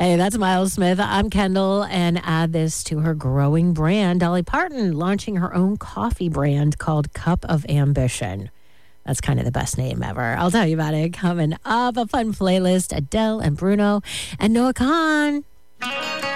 Hey, that's Miles Smith. I'm Kendall, and add this to her growing brand. Dolly Parton launching her own coffee brand called Cup of Ambition. That's kind of the best name ever. I'll tell you about it coming up. A fun playlist, Adele and Bruno and Noah Khan.